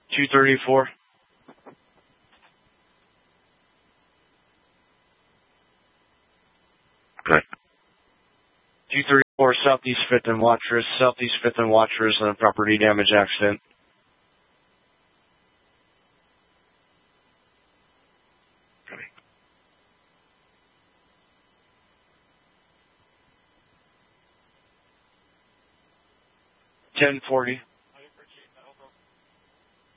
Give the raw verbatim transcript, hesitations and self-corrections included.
two thirty-four. Good. two thirty-four Southeast fifth and Watchers, Southeast fifth and Watchers on a property damage accident. Okay. ten forty.